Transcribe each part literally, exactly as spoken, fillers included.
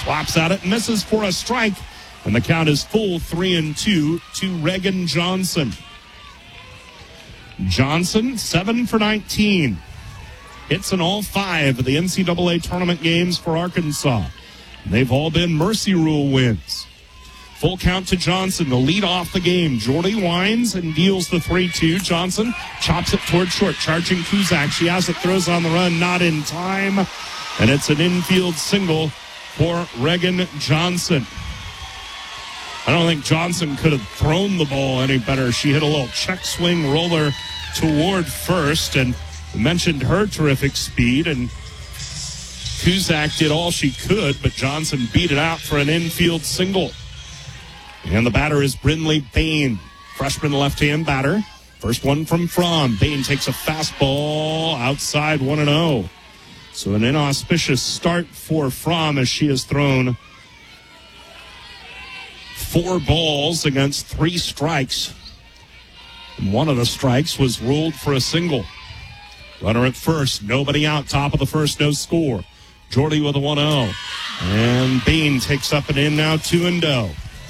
Slaps at it, misses for a strike. And the count is full three and two to Reagan Johnson. Johnson, seven for nineteen. Hits in all five of the N C double A tournament games for Arkansas. They've all been Mercy Rule wins. Full count to Johnson to lead off the game. Jordy winds and deals the three two. Johnson chops it toward short, charging Kuzak. She has it, throws on the run, not in time. And it's an infield single for Reagan Johnson. I don't think Johnson could have thrown the ball any better. She hit a little check swing roller toward first, and mentioned her terrific speed, and Kuzak did all she could, but Johnson beat it out for an infield single. And the batter is Brinley Bain, freshman left-hand batter. First one from Fromm. Bain takes a fastball outside one and oh. So an inauspicious start for Fromm as she has thrown four balls against three strikes. And one of the strikes was ruled for a single. Runner at first, nobody out, top of the first, no score. Jordy with a one oh. And Bain takes up and in now, two and oh.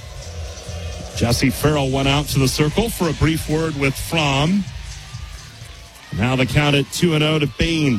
Jesse Farrell went out to the circle for a brief word with Fromm. Now the count at two and oh to Bain.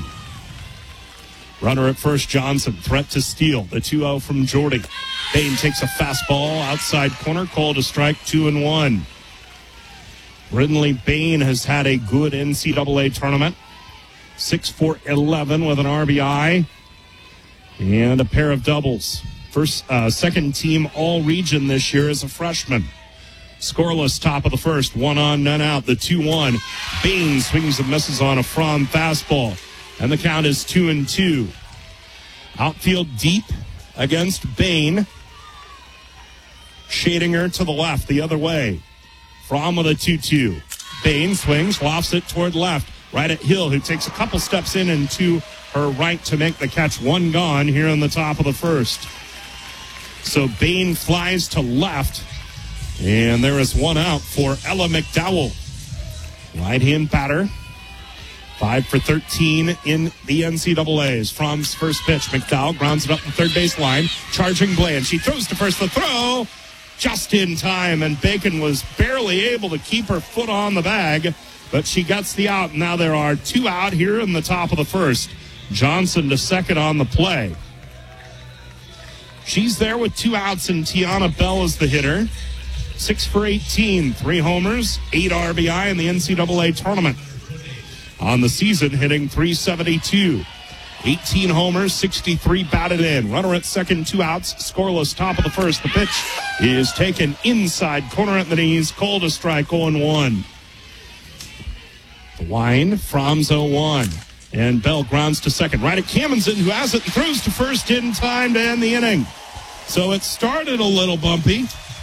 Runner at first, Johnson, threat to steal. The two oh from Jordy. Bain takes a fastball, outside corner, called a strike, two and one. Brinley Bain has had a good N C double A tournament. six for eleven with an R B I and a pair of doubles. First, uh, second team all-region this year as a freshman. Scoreless top of the first, one on, none out, the two one. Bain swings and misses on a Fromm fastball, and the count is two and two. Outfield deep against Bain. Shading her to the left, the other way. Fromm with a two two. Bain swings, lofts it toward left. Right at Hill, who takes a couple steps in and to her right to make the catch. One gone here in the top of the first. So Bain flies to left, and there is one out for Ella McDowell. Right-hand batter, five for thirteen in the N C double A's. Fromm's first pitch, McDowell grounds it up the third base line, charging Bland. She throws to first, the throw just in time, and Bacon was barely able to keep her foot on the bag. But she gets the out. Now there are two out here in the top of the first. Johnson to second on the play. She's there with two outs, and Tiana Bell is the hitter. Six for eighteen, three homers, eight R B I in the N C double A tournament. On the season, hitting three seventy-two. eighteen homers, sixty-three batted in. Runner at second, two outs, scoreless top of the first. The pitch is taken inside, corner at the knees, called a strike, oh and one. The wind, Fromm's oh one. And Bell grounds to second. Right at Kamenson, who has it and throws to first in time to end the inning. So it started a little bumpy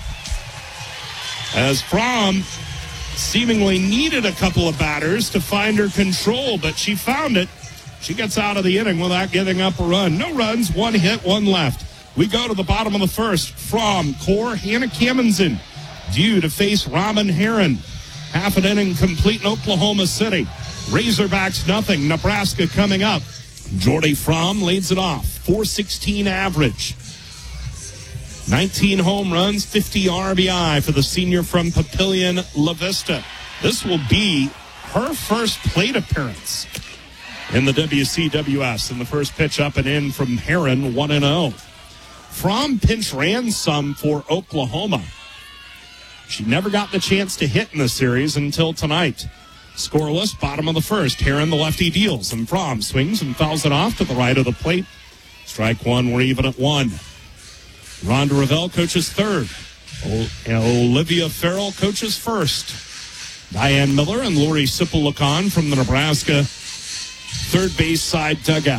as Fromm seemingly needed a couple of batters to find her control, but she found it. She gets out of the inning without giving up a run. No runs, one hit, one left. We go to the bottom of the first. Fromm, core, Hannah Kamenson due to face Robin Heron. Half an inning complete in Oklahoma City. Razorbacks nothing. Nebraska coming up. Jordy Fromm leads it off. four sixteen average. nineteen home runs, fifty R B I for the senior from Papillion La Vista. This will be her first plate appearance in the W C W S. In the first pitch up and in from Heron, one and oh. Fromm pinch ran some for Oklahoma. She never got the chance to hit in the series until tonight. Scoreless, bottom of the first. Heron, the lefty, deals, and Fromm swings and fouls it off to the right of the plate. Strike one, we're even at one. Rhonda Revelle coaches third. O- Olivia Farrell coaches first. Diane Miller and Lori Sipple-Lacan from the Nebraska third base side dugout.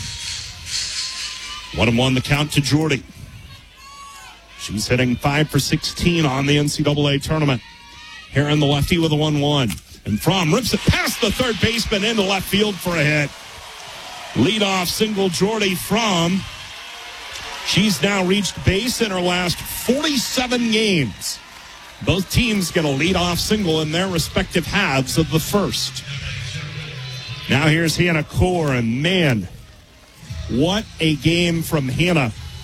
One and one the count to Jordy. She's hitting five for sixteen on the N C double A tournament. Heron, the lefty, with a one one. And Fromm rips it past the third baseman into left field for a hit. Leadoff single, Jordy Fromm. She's now reached base in her last forty-seven games. Both teams get a leadoff single in their respective halves of the first. Now here's Hannah Core, and man, what a game from Hannah.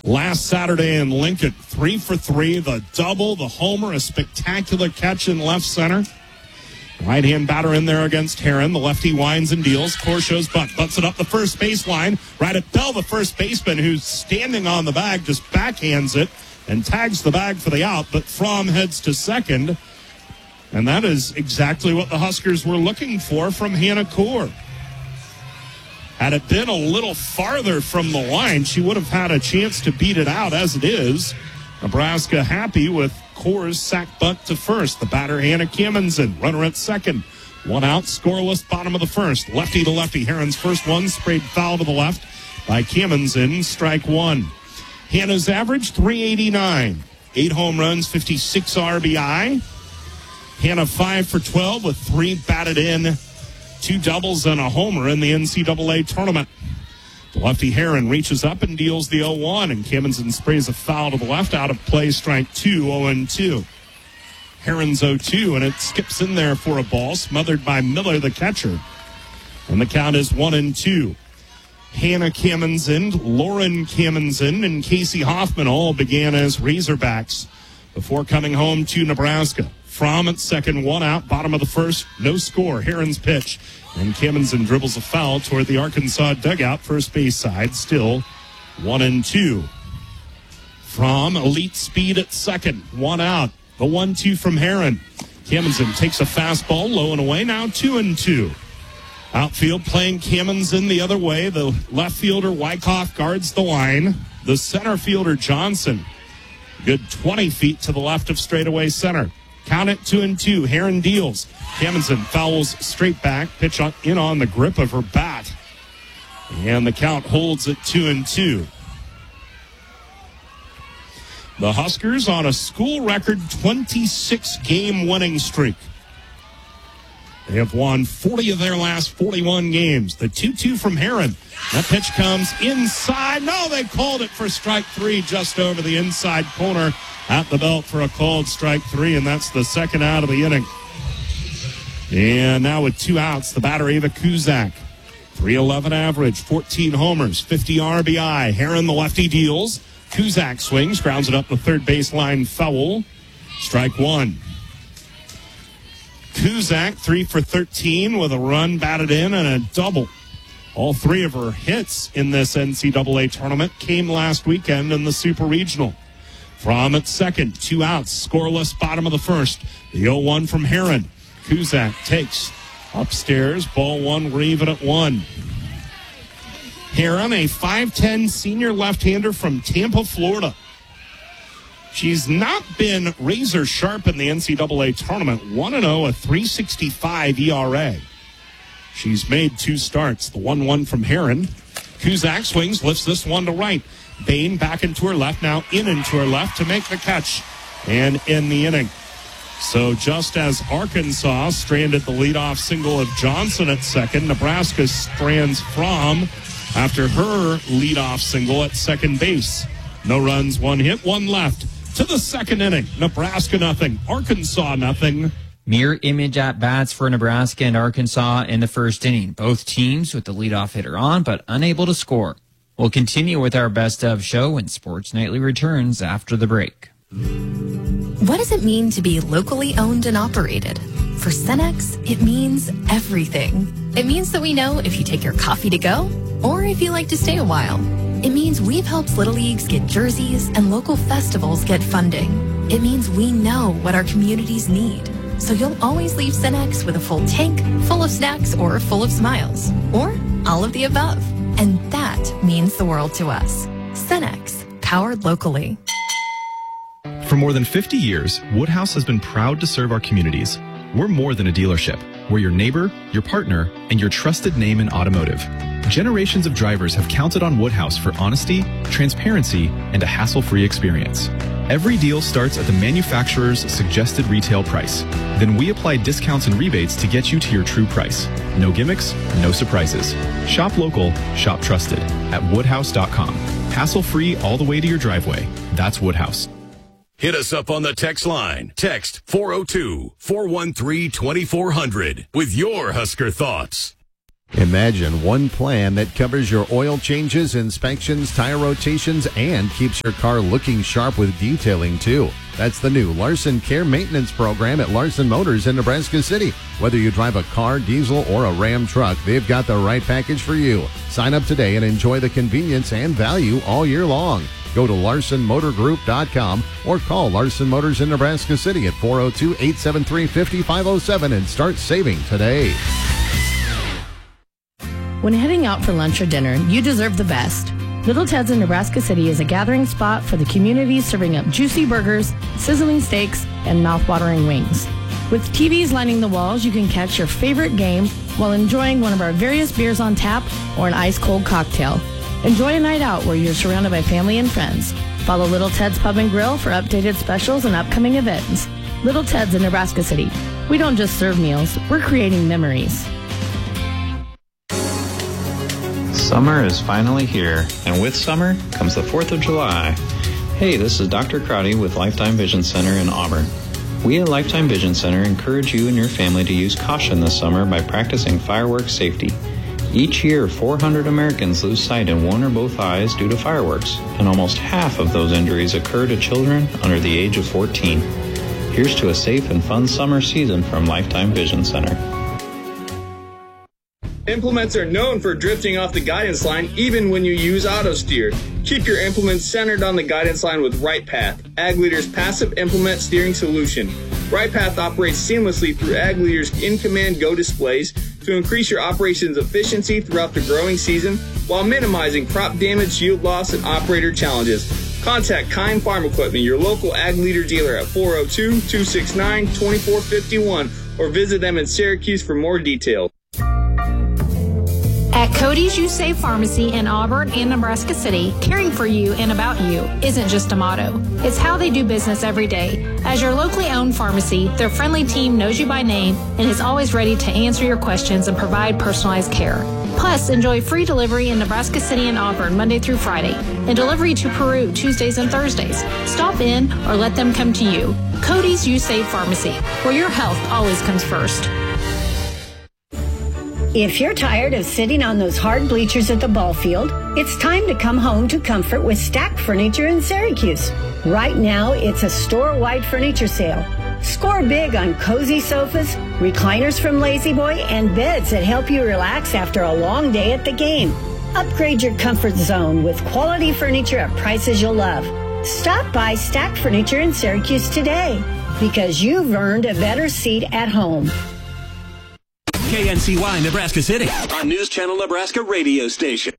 Last Saturday in Lincoln, three for three, the double, the homer, a spectacular catch in left center. Right-hand batter in there against Heron. The lefty winds and deals. Corshaw's bunt. Butts it up the first baseline. Right at Bell, the first baseman, who's standing on the bag, just backhands it and tags the bag for the out. But Fromm heads to second. And that is exactly what the Huskers were looking for from Hannah Kaur. Had it been a little farther from the line, she would have had a chance to beat it out. As it is, Nebraska happy with Kaur's sac bunt to first. The batter, Hannah Kammensen, runner at second. One out, scoreless, bottom of the first. Lefty to lefty. Heron's first one sprayed foul to the left by Kammensen. Strike one. Hannah's average, three eighty-nine. Eight home runs, fifty-six R B I. Hannah five for twelve with three batted in. Two doubles and a homer in the N C double A tournament. The lefty Heron reaches up and deals the oh one, and Kammensen sprays a foul to the left, out of play, strike two, oh two. Heron's oh two, and it skips in there for a ball, smothered by Miller, the catcher. And the count is one and two. Hannah Kammensen, Lauren Kammensen, and Casey Hoffman all began as Razorbacks before coming home to Nebraska. Fromm at second, one out, bottom of the first, no score. Heron's pitch, and Kammensen dribbles a foul toward the Arkansas dugout, first base side, still one and two. Fromm, elite speed at second, one out. The one two from Heron. Kammensen takes a fastball, low and away, now two and two. Outfield playing Kammensen the other way. The left fielder, Wyckoff, guards the line. The center fielder, Johnson, good twenty feet to the left of straightaway center. Count it two and two. Heron deals. Kammensen fouls straight back. Pitch on, in on the grip of her bat. And the count holds at two and two. The Huskers on a school record twenty-six game winning streak. They have won forty of their last forty-one games. The two two from Heron. That pitch comes inside. No, they called it for strike three, just over the inside corner at the belt for a called strike three, and that's the second out of the inning. And now with two outs, the batter, Ava Kuzak. three eleven average, fourteen homers, fifty R B I. Heron, the lefty, deals. Kuzak swings, grounds it up the third baseline, foul. Strike one. Kuzak, three for thirteen with a run batted in and a double. All three of her hits in this N C double A tournament came last weekend in the Super Regional. Fromm at second, two outs, scoreless, bottom of the first. The oh one from Heron. Kuzak takes upstairs, ball one, we're even at one. Heron, a five ten senior left-hander from Tampa, Florida. She's not been razor sharp in the N C double A tournament. one and oh, a three sixty-five E R A. She's made two starts. The one one from Heron. Kuzak swings, lifts this one to right. Bain back into her left, now in into her left to make the catch and end the inning. So just as Arkansas stranded the leadoff single of Johnson at second, Nebraska strands Fromm after her leadoff single at second base. No runs, one hit, one left. To the second inning, Nebraska nothing, Arkansas nothing. Mirror image at bats for Nebraska and Arkansas in the first inning. Both teams with the leadoff hitter on, but unable to score. We'll continue with our best of show when Sports Nightly returns after the break. What does it mean to be locally owned and operated? For Cenex, it means everything. It means that we know if you take your coffee to go or if you like to stay a while. It means we've helped Little Leagues get jerseys and local festivals get funding. It means we know what our communities need. So you'll always leave Cenex with a full tank, full of snacks, or full of smiles. Or all of the above. And that means the world to us. Cenex, powered locally. For more than fifty years, Woodhouse has been proud to serve our communities. We're more than a dealership. We're your neighbor, your partner, and your trusted name in automotive. Generations of drivers have counted on Woodhouse for honesty, transparency, and a hassle-free experience. Every deal starts at the manufacturer's suggested retail price. Then we apply discounts and rebates to get you to your true price. No gimmicks, no surprises. Shop local, shop trusted at woodhouse dot com. Hassle-free all the way to your driveway. That's Woodhouse. Hit us up on the text line. Text four oh two, four one three, two four zero zero with your Husker thoughts. Imagine one plan that covers your oil changes, inspections, tire rotations, and keeps your car looking sharp with detailing, too. That's the new Larson Care Maintenance Program at Larson Motors in Nebraska City. Whether you drive a car, diesel, or a Ram truck, they've got the right package for you. Sign up today and enjoy the convenience and value all year long. Go to larson motor group dot com or call Larson Motors in Nebraska City at four oh two, eight seven three, five five oh seven and start saving today. When heading out for lunch or dinner, you deserve the best. Little Ted's in Nebraska City is a gathering spot for the community, serving up juicy burgers, sizzling steaks, and mouth-watering wings. With T Vs lining the walls, you can catch your favorite game while enjoying one of our various beers on tap or an ice-cold cocktail. Enjoy a night out where you're surrounded by family and friends. Follow Little Ted's Pub and Grill for updated specials and upcoming events. Little Ted's in Nebraska City. We don't just serve meals, we're creating memories. Summer is finally here, and with summer comes the fourth of July. Hey, this is Doctor Crotty with Lifetime Vision Center in Auburn. We at Lifetime Vision Center encourage you and your family to use caution this summer by practicing fireworks safety. Each year, four hundred Americans lose sight in one or both eyes due to fireworks, and almost half of those injuries occur to children under the age of fourteen. Here's to a safe and fun summer season from Lifetime Vision Center. Implements are known for drifting off the guidance line even when you use auto steer. Keep your implements centered on the guidance line with RightPath, Ag Leader's passive implement steering solution. RightPath operates seamlessly through Ag Leader's in-command Go displays to increase your operations efficiency throughout the growing season while minimizing crop damage, yield loss, and operator challenges. Contact Kind Farm Equipment, your local Ag Leader dealer at four oh two, two six nine, two four five one or visit them in Syracuse for more details. At Cody's You Save Pharmacy in Auburn and Nebraska City, caring for you and about you isn't just a motto. It's how they do business every day. As your locally owned pharmacy, their friendly team knows you by name and is always ready to answer your questions and provide personalized care. Plus, enjoy free delivery in Nebraska City and Auburn Monday through Friday and delivery to Peru Tuesdays and Thursdays. Stop in or let them come to you. Cody's You Save Pharmacy, where your health always comes first. If you're tired of sitting on those hard bleachers at the ball field, it's time to come home to comfort with Stack Furniture in Syracuse. Right now, it's a store-wide furniture sale. Score big on cozy sofas, recliners from Lazy Boy, and beds that help you relax after a long day at the game. Upgrade your comfort zone with quality furniture at prices you'll love. Stop by Stack Furniture in Syracuse today, because you've earned a better seat at home. K N C Y Nebraska City, on News Channel Nebraska radio station.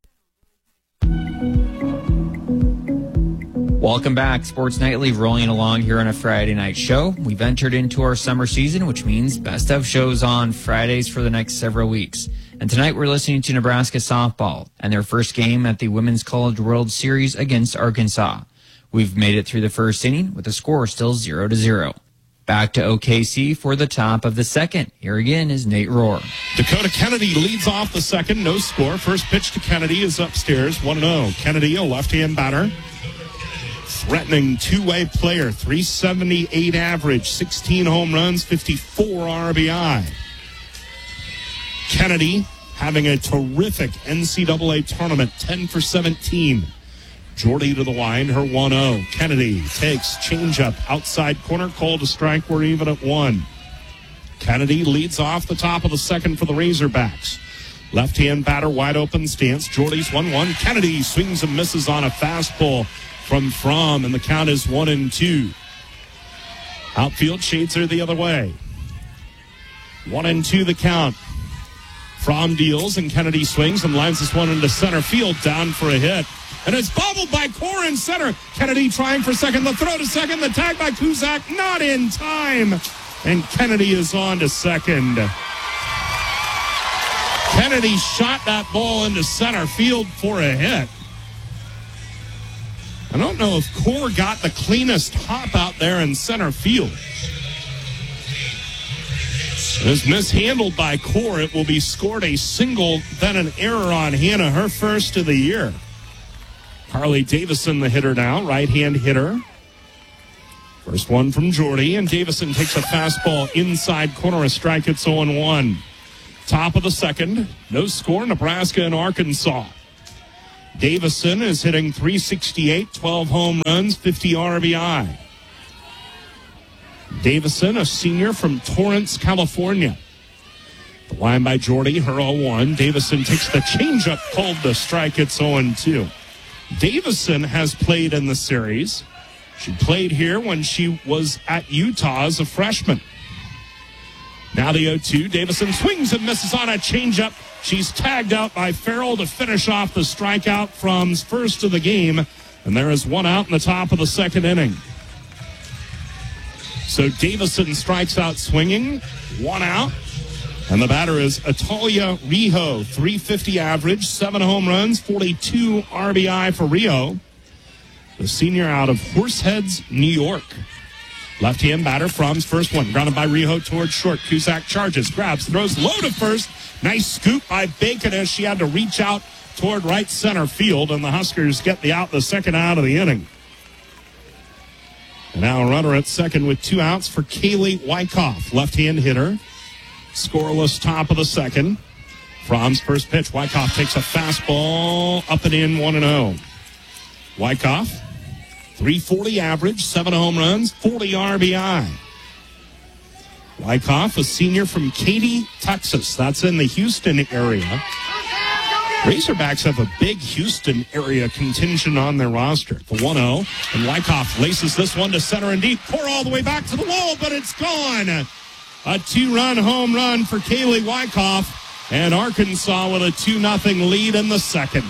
Welcome back. Sports Nightly rolling along here on a Friday night show. We've entered into our summer season, which means best of shows on Fridays for the next several weeks. And tonight we're listening to Nebraska softball and their first game at the Women's College World Series against Arkansas. We've made it through the first inning with the score still zero to zero. Back to O K C for the top of the second. Here again is Nate Rohr. Dakota Kennedy leads off the second. No score. First pitch to Kennedy is upstairs. one oh. Kennedy, a left-hand batter. Threatening two-way player. three seventy-eight average. sixteen home runs. fifty-four R B I. Kennedy having a terrific N C double A tournament. ten for seventeen. Jordy to the line, her one oh. Kennedy takes changeup outside corner, called to strike. We're even at one. Kennedy leads off the top of the second for the Razorbacks. Left-hand batter, wide open stance. Jordy's one one. Kennedy swings and misses on a fastball from Fromm, and the count is one and two. Outfield shades are the other way. One and two the count. Fromm deals, and Kennedy swings and lines this one into center field, down for a hit. And it's bobbled by Core in center. Kennedy trying for second. The throw to second. The tag by Kuzak. Not in time. And Kennedy is on to second. Kennedy shot that ball into center field for a hit. I don't know if Core got the cleanest hop out there in center field. It was mishandled by Core. It will be scored a single, then an error on Hannah, her first of the year. Harley Davison, the hitter now, right-hand hitter. First one from Jordy, and Davison takes a fastball inside corner, a strike. It's oh one. Top of the second, no score, Nebraska and Arkansas. Davison is hitting three sixty-eight, twelve home runs, fifty R B I. Davison, a senior from Torrance, California. The line by Jordy, her oh one. Davison takes the changeup, called the strike. It's oh two. Davison has played in the series. She played here when she was at Utah as a freshman. Now the oh two. Davison swings and misses on a changeup. She's tagged out by Farrell to finish off the strikeout from first of the game. And there is one out in the top of the second inning. So Davison strikes out swinging, one out. And the batter is Atalia Riho, three fifty average, seven home runs, forty-two R B I for Riho. The senior out of Horseheads, New York. Left-hand batter, Fromm's first one. Grounded by Riho towards short. Cusack charges, grabs, throws low to first. Nice scoop by Bacon as she had to reach out toward right center field. And the Huskers get the out, the second out of the inning. And now a runner at second with two outs for Kaylee Wyckoff, left-hand hitter. Scoreless top of the second. Fromm's first pitch. Wyckoff takes a fastball up and in, one and oh. Wyckoff, three forty average, seven home runs, forty R B I. Wyckoff, a senior from Katy, Texas. That's in the Houston area. Razorbacks have a big Houston area contingent on their roster. The one oh, and Wyckoff laces this one to center and deep. Pour all the way back to the wall, but it's gone. A two-run home run for Kaylee Wyckoff, and Arkansas with a two nothing lead in the second.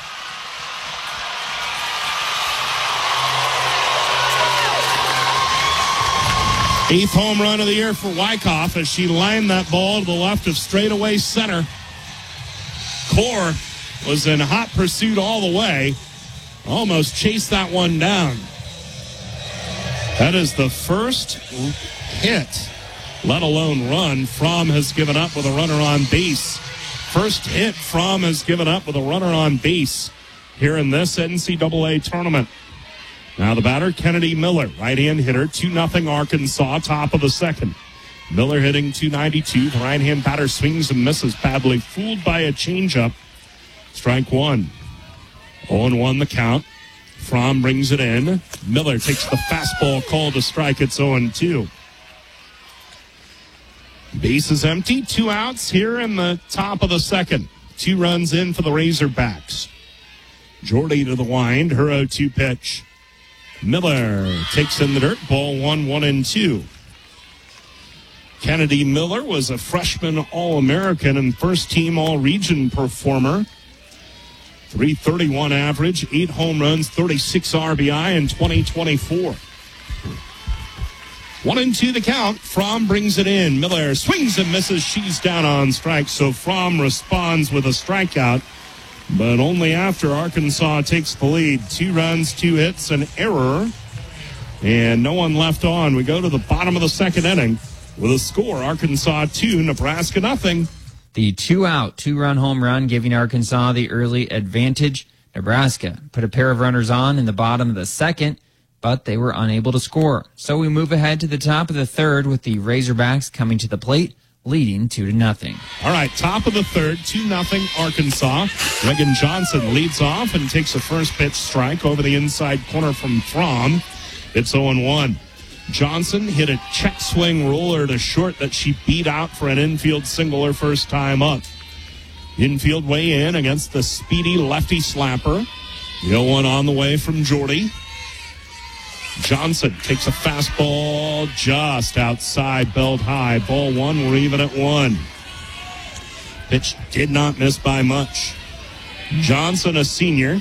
Eighth home run of the year for Wyckoff as she lined that ball to the left of straightaway center. Core was in hot pursuit all the way. Almost chased that one down. That is the first hit, let alone run, Fromm has given up with a runner on base. First hit Fromm has given up with a runner on base here in this N C double A tournament. Now the batter, Kennedy Miller, right-hand hitter, two nothing Arkansas, top of the second. Miller hitting two ninety-two. The right-hand batter swings and misses badly, fooled by a changeup. Strike one. oh one the count. Fromm brings it in. Miller takes the fastball call to strike. It's oh two. Base is empty. Two outs here in the top of the second. Two runs in for the Razorbacks. Jordy to the wind. Her oh two pitch. Miller takes in the dirt. Ball one, one and two. Kennedy Miller was a freshman All-American and first-team All-Region performer. three thirty-one average, eight home runs, thirty-six R B I in twenty twenty-four. One and two the count. Fromm brings it in. Miller swings and misses. She's down on strike, so Fromm responds with a strikeout. But only after Arkansas takes the lead. Two runs, two hits, an error, and no one left on. We go to the bottom of the second inning with a score, Arkansas two, Nebraska nothing. The two-out, two-run home run giving Arkansas the early advantage. Nebraska put a pair of runners on in the bottom of the second, but they were unable to score. So we move ahead to the top of the third with the Razorbacks coming to the plate, leading two to nothing. All right, top of the third, two nothing Arkansas. Reagan Johnson leads off and takes a first pitch strike over the inside corner from Fromm. It's oh one. Johnson hit a check swing roller to short that she beat out for an infield single her first time up. Infield way in against the speedy lefty slapper. The oh one on the way from Jordy. Johnson takes a fastball just outside, belt high. Ball one, we're even at one. Pitch did not miss by much. Johnson, a senior.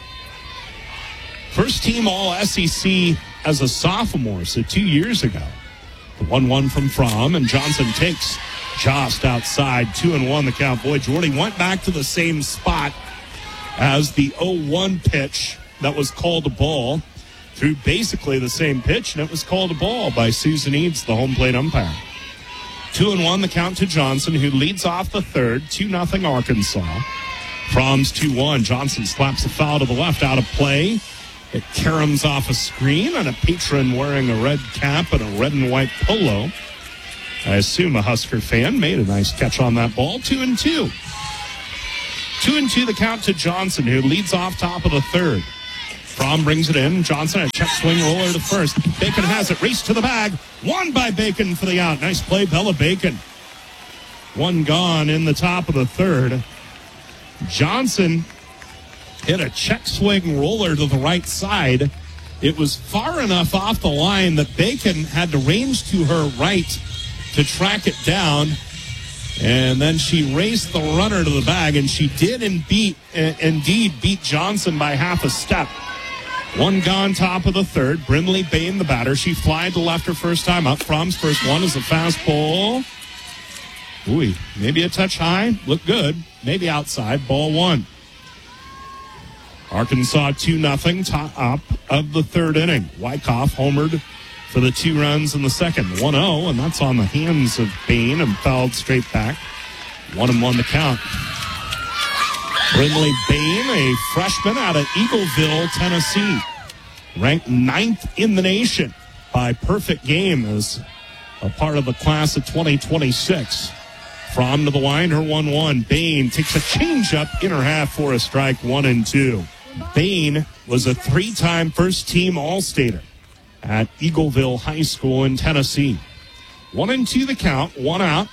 First team All S E C as a sophomore, so two years ago. The one one from Fromm, and Johnson takes just outside, two and one the count. Boy, Jordy went back to the same spot as the oh one pitch that was called a ball. Threw basically the same pitch, and it was called a ball by Susan Eads, the home plate umpire. Two and one the count to Johnson, who leads off the third, two nothing Arkansas. Fromm's two one. Johnson slaps the foul to the left, out of play. It caroms off a screen, and a patron wearing a red cap and a red and white polo I assume a Husker fan, made a nice catch on that ball. Two and two. Two and two the count to Johnson, who leads off top of the third. Fromm brings it in. Johnson, a check swing roller to first. Bacon has it. Race to the bag. Won by Bacon for the out. Nice play, Bella Bacon. One gone in the top of the third. Johnson hit a check swing roller to the right side. It was far enough off the line that Bacon had to range to her right to track it down. And then she raced the runner to the bag, and she did in beat, uh, indeed beat Johnson by half a step. One gone top of the third. Brinley Bain, the batter. She flied to left her first time up. Fromm's first one is a fastball. Ooh, maybe a touch high. Look good. Maybe outside. Ball one. Arkansas two nothing, top of the third inning. Wyckoff homered for the two runs in the second. one oh, and that's on the hands of Bain and fouled straight back. One and one to count. Brinley Bain, a freshman out of Eagleville, Tennessee, ranked ninth in the nation by perfect game as a part of the class of twenty twenty-six. Fromm to the line, her one one. Bain takes a changeup in her half for a strike, one and two. Bain was a three-time first-team All-Stater at Eagleville High School in Tennessee. One and two the count, one out.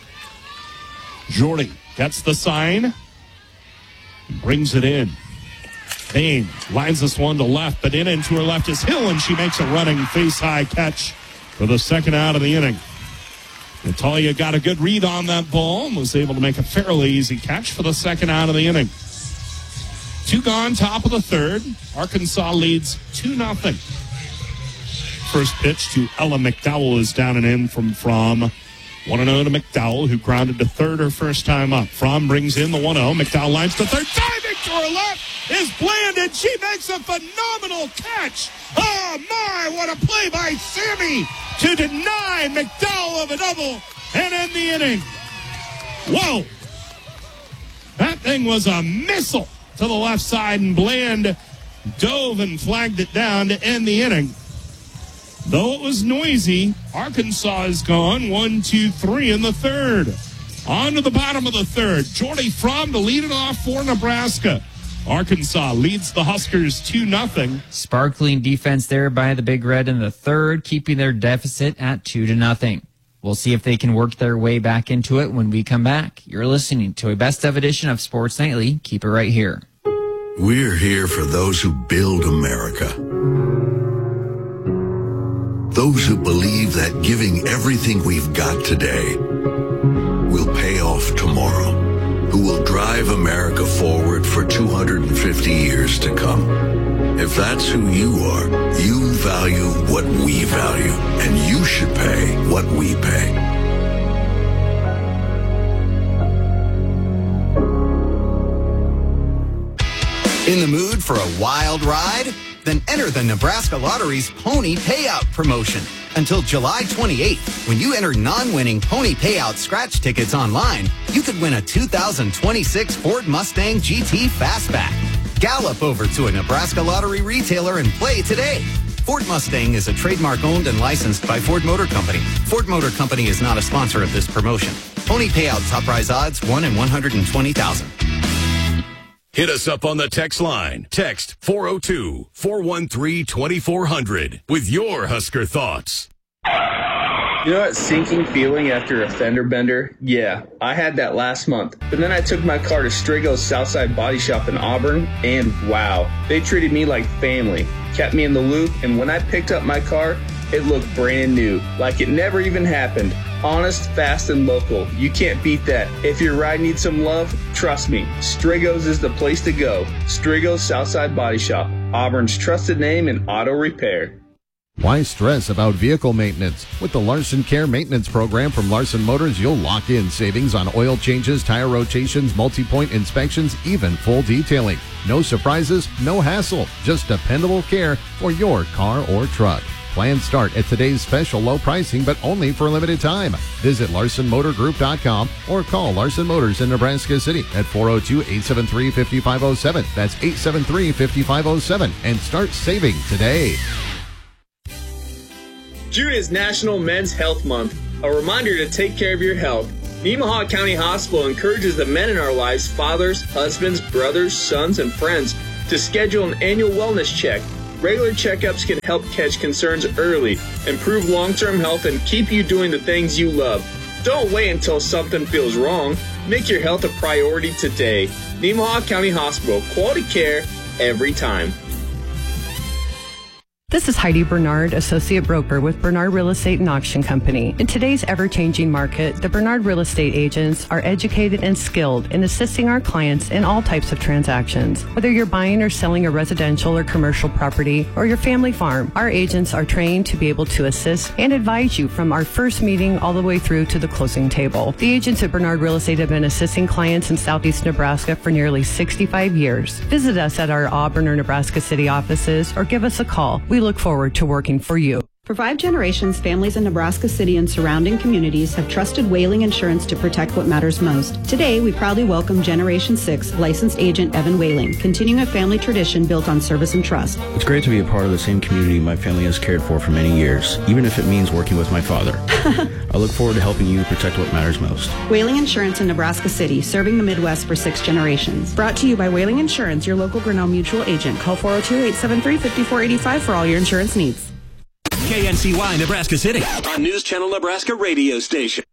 Jordy gets the sign, brings it in. Bain lines this one to left, but in and to her left is Hill, and she makes a running face-high catch for the second out of the inning. Natalia got a good read on that ball and was able to make a fairly easy catch for the second out of the inning. Two gone, top of the third. Arkansas leads two nothing. First pitch to Ella McDowell is down and in from Fromm. one oh to McDowell, who grounded to third her first time up. Fromm brings in the one oh. McDowell lines to third. Diving to her left is Bland, and she makes a phenomenal catch. Oh, my, what a play by Sammy to deny McDowell of a double and end the inning. Whoa. That thing was a missile to the left side, and Bland dove and flagged it down to end the inning. Though it was noisy, Arkansas is gone. One, two, three in the third. On to the bottom of the third. Jordy Fromm to lead it off for Nebraska. Arkansas leads the Huskers two nothing. Sparkling defense there by the Big Red in the third, keeping their deficit at two to nothing. We'll see if they can work their way back into it when we come back. You're listening to a best of edition of Sports Nightly. Keep it right here. We're here for those who build America. Those who believe that giving everything we've got today will pay off tomorrow. Who will drive America forward for two hundred fifty years to come. If that's who you are, you value what we value, and you should pay what we pay. In the mood for a wild ride? Then enter the Nebraska Lottery's Pony Payout promotion. Until July twenty-eighth, when you enter non-winning Pony Payout scratch tickets online, you could win a two thousand twenty-six Ford Mustang G T Fastback. Gallop over to a Nebraska Lottery retailer and play today. Ford Mustang is a trademark owned and licensed by Ford Motor Company. Ford Motor Company is not a sponsor of this promotion. Pony Payout top prize odds one in one hundred twenty thousand. Hit us up on the text line. Text four oh two, four one three, two four hundred with your Husker thoughts. You know that sinking feeling after a fender bender? Yeah, I had that last month. But then I took my car to Strigo's Southside Body Shop in Auburn, and wow, they treated me like family, kept me in the loop, and when I picked up my car, it looked brand new, like it never even happened. Honest, fast, and local. You can't beat that. If your ride needs some love, trust me, Strigo's is the place to go. Strigo's Southside Body Shop, Auburn's trusted name in auto repair. Why stress about vehicle maintenance? With the Larson Care Maintenance Program from Larson Motors, you'll lock in savings on oil changes, tire rotations, multi-point inspections, even full detailing. No surprises, no hassle, just dependable care for your car or truck. Plans start at today's special low pricing, but only for a limited time. Visit Larson Motor Group dot com or call Larson Motors in Nebraska City at four oh two, eight seven three, five five oh seven. That's eight seven three, five five oh seven. And start saving today. June is National Men's Health Month. A reminder to take care of your health. Nemaha County Hospital encourages the men in our lives, fathers, husbands, brothers, sons, and friends, to schedule an annual wellness check. Regular checkups can help catch concerns early, improve long-term health, and keep you doing the things you love. Don't wait until something feels wrong. Make your health a priority today. Nemaha County Hospital. Quality care every time. This is Heidi Bernard, Associate Broker with Bernard Real Estate and Auction Company. In today's ever-changing market, the Bernard Real Estate agents are educated and skilled in assisting our clients in all types of transactions. Whether you're buying or selling a residential or commercial property or your family farm, our agents are trained to be able to assist and advise you from our first meeting all the way through to the closing table. The agents at Bernard Real Estate have been assisting clients in southeast Nebraska for nearly sixty-five years. Visit us at our Auburn or Nebraska City offices or give us a call. We look forward to working for you. For five generations, families in Nebraska City and surrounding communities have trusted Whaling Insurance to protect what matters most. Today, we proudly welcome Generation six licensed agent Evan Whaling, continuing a family tradition built on service and trust. It's great to be a part of the same community my family has cared for for many years, even if it means working with my father. I look forward to helping you protect what matters most. Whaling Insurance in Nebraska City, serving the Midwest for six generations. Brought to you by Whaling Insurance, your local Grinnell Mutual agent. Call four oh two, eight seven three, five four eight five for all your insurance needs. K N C Y Nebraska City, on News Channel Nebraska radio station.